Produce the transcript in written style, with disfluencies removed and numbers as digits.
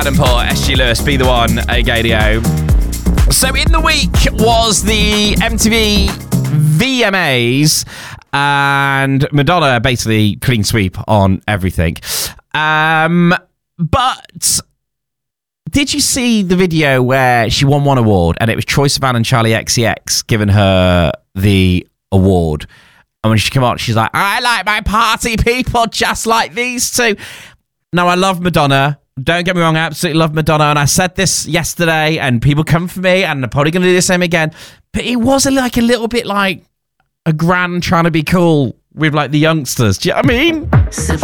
Adam Port, SG Lewis, Be The One, Agadio. So in the week was the MTV VMAs, and Madonna basically clean sweep on everything. But did you see the video where she won one award and it was Troye Sivan and Charlie XCX giving her the award? And when she came out, she's like, I like my party people just like these two. Now, I love Madonna. Don't get me wrong, I absolutely love Madonna. And I said this yesterday, and people come for me, and they're probably going to do the same again. But it was like a little bit like a grand trying to be cool with like the youngsters. Do you know what I mean?